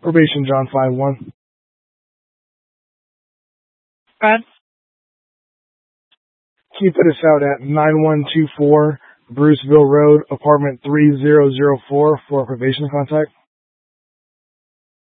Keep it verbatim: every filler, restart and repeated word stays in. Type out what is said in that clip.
Probation, John five one. Brad? Can you put us out at nine one two four Bruceville Road, apartment three zero zero four for probation contact?